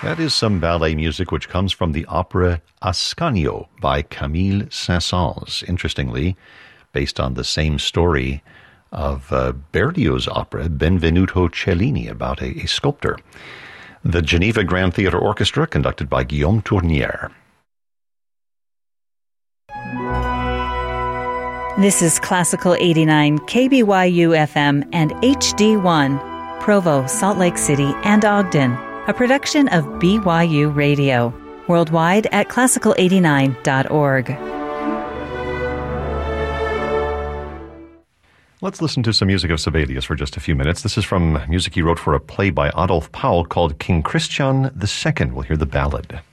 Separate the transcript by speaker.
Speaker 1: That is some ballet music which comes from the opera Ascanio by Camille Saint-Saëns. Interestingly, based on the same story of Berlioz's opera Benvenuto Cellini about a sculptor. The Geneva Grand Theatre Orchestra, conducted by Guillaume Tournière.
Speaker 2: This is Classical 89, KBYU FM and HD1, Provo, Salt Lake City, and Ogden. A production of BYU Radio. Worldwide at classical89.org.
Speaker 1: Let's listen to some music of Sibelius for just a few minutes. This is from music he wrote for a play by Adolf Paul called King Christian II. We'll hear the ballad.